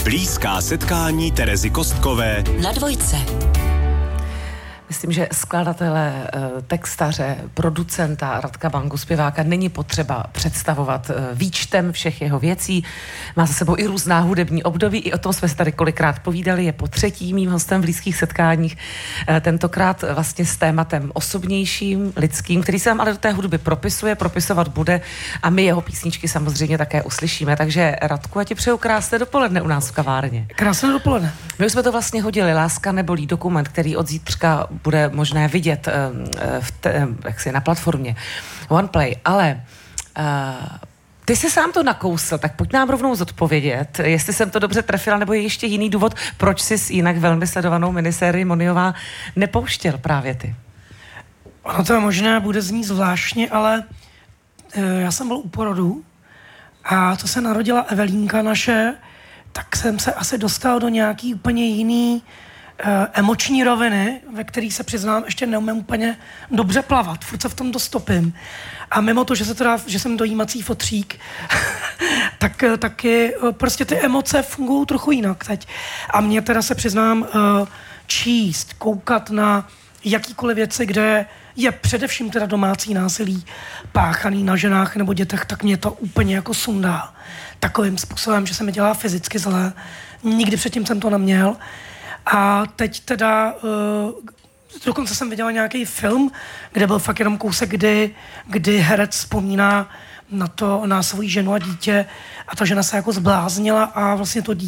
Blízká setkání Terezy Kostkové na Dvojce. Myslím, že skladatele, textaře, producenta Radka Bangu, zpěváka, není potřeba představovat výčtem všech jeho věcí. Má za sebou i různá hudební období, i o tom jsme se tady kolikrát povídali, je po třetí mým hostem v Blízkých setkáních. Tentokrát vlastně s tématem osobnějším, lidským, který se nám ale do té hudby propisovat bude a my jeho písničky samozřejmě také uslyšíme. Takže Radku, a ti přeju krásné dopoledne u nás v kavárně. Krásné dopoledne. My už jsme to vlastně hodili, Láska nebolí, dokument, který od zítřka bude možné vidět na platformě OnePlay, ale ty jsi sám to nakousl, tak pojď nám rovnou zodpovědět, jestli jsem to dobře trefila, nebo je ještě jiný důvod, proč jsi jinak velmi sledovanou minisérii Moniová nepouštěl právě ty? Ono to možná bude znít zvláštně, ale já jsem byl u porodu a to se narodila Evelínka naše, tak jsem se asi dostal do nějaký úplně jiný emoční roviny, ve kterých se přiznám, ještě neumím úplně dobře plavat, furt se v tom dostopím. A mimo to, že jsem dojímací fotřík, tak taky prostě ty emoce fungují trochu jinak teď. A mě teda se přiznám číst, koukat na jakýkoliv věci, kde je především teda domácí násilí páchaný na ženách nebo dětech, tak mě to úplně jako sundá. Takovým způsobem, že se mi dělá fyzicky zlé. Nikdy předtím jsem to neměl. A teď teda, dokonce jsem viděla nějaký film, kde byl fakt jenom kousek, kdy herec vzpomíná na svoji ženu a dítě a ta žena se jako zbláznila a vlastně to dítě